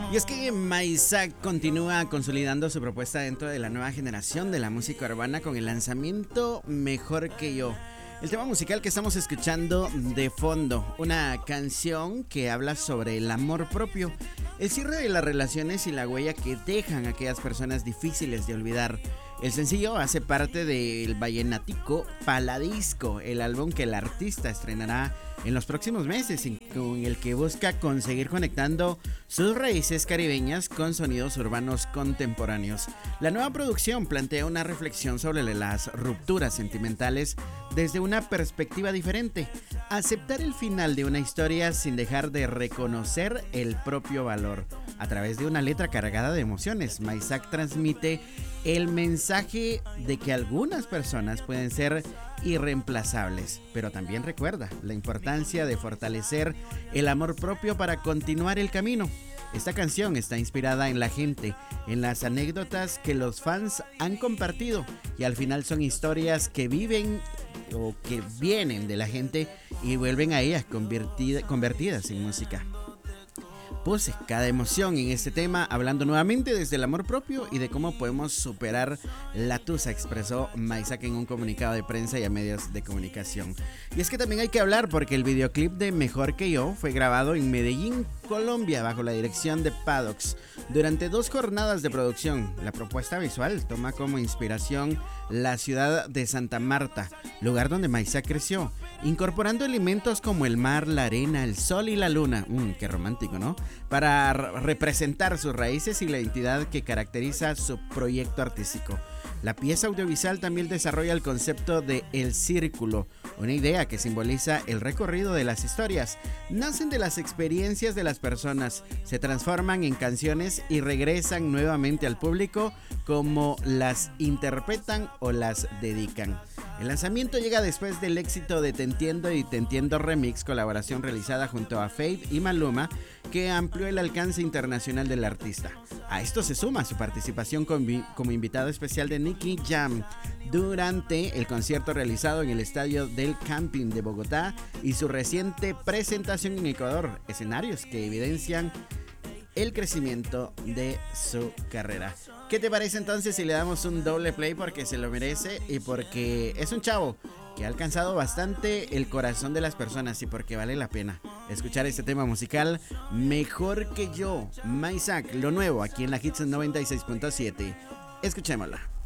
Y es que Maisak continúa consolidando su propuesta dentro de la nueva generación de la música urbana con el lanzamiento Mejor que yo. El tema musical que estamos escuchando de fondo, una canción que habla sobre el amor propio, el cierre de las relaciones y la huella que dejan aquellas personas difíciles de olvidar. El sencillo hace parte del vallenatico Paladisco, el álbum que el artista estrenará en los próximos meses, con el que busca conseguir conectando sus raíces caribeñas con sonidos urbanos contemporáneos. La nueva producción plantea una reflexión sobre las rupturas sentimentales desde una perspectiva diferente, aceptar el final de una historia sin dejar de reconocer el propio valor. A través de una letra cargada de emociones, Maisak transmite el mensaje de que algunas personas pueden ser irreemplazables, pero también recuerda la importancia de fortalecer el amor propio para continuar el camino. Esta canción está inspirada en la gente, en las anécdotas que los fans han compartido y al final son historias que viven o que vienen de la gente y vuelven a ellas convertidas en música. Puse cada emoción en este tema, hablando nuevamente desde el amor propio y de cómo podemos superar la tusa, expresó Maisak en un comunicado de prensa y a medios de comunicación. Y es que también hay que hablar porque el videoclip de Mejor que yo fue grabado en Medellín, Colombia, bajo la dirección de Paddocks. Durante 2 jornadas de producción, la propuesta visual toma como inspiración la ciudad de Santa Marta, lugar donde Maisak creció, incorporando elementos como el mar, la arena, el sol y la luna. Qué romántico, ¿no? Para representar sus raíces y la identidad que caracteriza su proyecto artístico. La pieza audiovisual también desarrolla el concepto de El Círculo, una idea que simboliza el recorrido de las historias. Nacen de las experiencias de las personas, se transforman en canciones y regresan nuevamente al público como las interpretan o las dedican. El lanzamiento llega después del éxito de Te Entiendo y Te Entiendo Remix, colaboración realizada junto a Fade y Maluma, que amplió el alcance internacional del artista. A esto se suma su participación como invitado especial de Nicky Jam durante el concierto realizado en el Estadio del Camping de Bogotá y su reciente presentación en Ecuador, escenarios que evidencian el crecimiento de su carrera. ¿Qué te parece entonces si le damos un doble play porque se lo merece y porque es un chavo que ha alcanzado bastante el corazón de las personas y porque vale la pena escuchar este tema musical? Mejor que yo, Maisak, lo nuevo aquí en la Hits 96.7. Escuchémosla.